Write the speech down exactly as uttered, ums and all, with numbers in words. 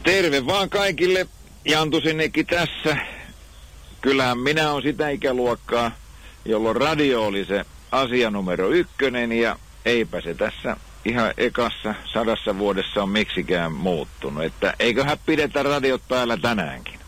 Terve vaan kaikille. Jantu sinnekin tässä. Kyllähän minä on sitä ikäluokkaa, jolloin radio oli se asia numero ykkönen ja eipä se tässä ihan ekassa sadassa vuodessa on miksikään muuttunut. Että eiköhän pidetä radiot päällä tänäänkin.